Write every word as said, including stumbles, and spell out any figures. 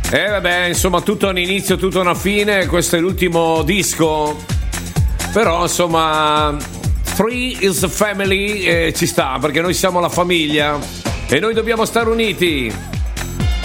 E eh, vabbè, insomma, tutto un inizio, tutto una fine. Questo è l'ultimo disco. Però, insomma, Three is a family, eh, ci sta, perché noi siamo la famiglia e noi dobbiamo stare uniti.